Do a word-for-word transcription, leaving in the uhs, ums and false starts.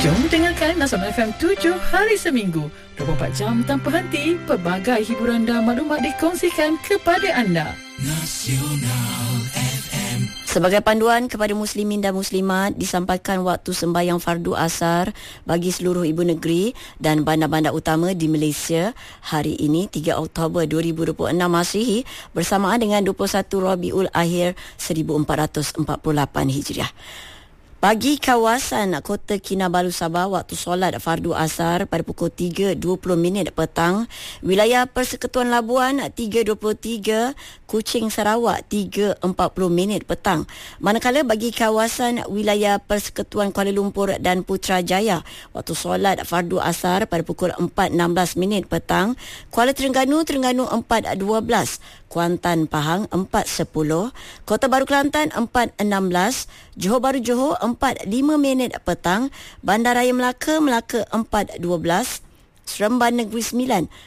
Jom dengarkan Nasional F M tujuh hari seminggu, dua puluh empat jam tanpa henti. Pelbagai hiburan dan maklumat dikongsikan kepada anda. Nasional F M. Sebagai panduan kepada muslimin dan muslimat, disampaikan waktu sembahyang fardu asar bagi seluruh ibu negeri dan bandar-bandar utama di Malaysia hari ini tiga Oktober dua ribu dua puluh enam Masihi bersamaan dengan dua puluh satu Rabiul Akhir seribu empat ratus empat puluh lapan Hijriah. Bagi kawasan Kota Kinabalu Sabah, waktu solat fardu asar pada pukul tiga dua puluh minit petang. Wilayah Persekutuan Labuan tiga dua puluh tiga, Kuching Sarawak tiga empat puluh minit petang. Manakala bagi kawasan wilayah Persekutuan Kuala Lumpur dan Putrajaya, waktu solat fardu asar pada pukul empat enam belas minit petang. Kuala Terengganu, Terengganu empat dua belas, Kuantan Pahang empat sepuluh, Kota Baru Kelantan empat enam belas, Johor Bahru Johor empat lima minit petang, Bandaraya Melaka, Melaka empat dua belas, Seremban Negeri Sembilan